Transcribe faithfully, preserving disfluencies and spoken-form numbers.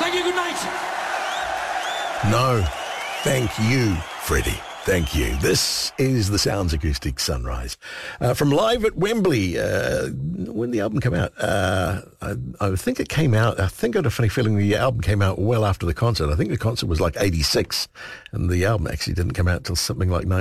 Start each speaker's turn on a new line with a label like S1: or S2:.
S1: Thank you, good night.
S2: No, thank you, Freddie. Thank you. This is the Sounds Acoustic Sunrise. Uh, from live at Wembley, uh, when the album came out, uh, I, I think it came out, I think I had a funny feeling the album came out well after the concert. I think the concert was like eighty-six, and the album actually didn't come out till something like